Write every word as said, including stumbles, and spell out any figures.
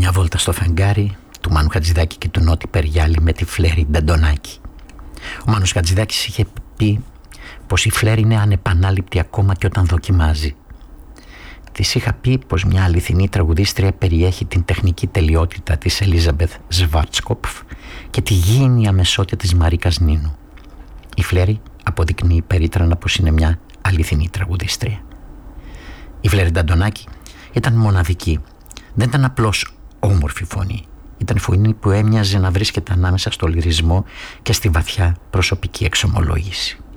Μια βόλτα στο φεγγάρι του Μάνου Χατζηδάκη και του Νότι Περιγιάλη με τη Φλέρη Νταντονάκη. Ο Μάνος Χατζηδάκης είχε πει πως η Φλέρη είναι ανεπανάληπτη ακόμα και όταν δοκιμάζει. Της είχα πει πως μια αληθινή τραγουδίστρια περιέχει την τεχνική τελειότητα της Ελίζαμπεθ Σβάρτσκοπφ και τη γήινη αμεσότητα της Μαρίκας Νίνου. Η Φλέρη αποδεικνύει περίτρανα πως είναι μια αληθινή τραγουδίστρια. Η Φλέρη Νταντονάκη ήταν μοναδική. Δεν ήταν απλώς όμορφη φωνή. Ήταν φωνή που έμοιαζε να βρίσκεται ανάμεσα στο λυρισμό και στη βαθιά προσωπική εξομολόγηση.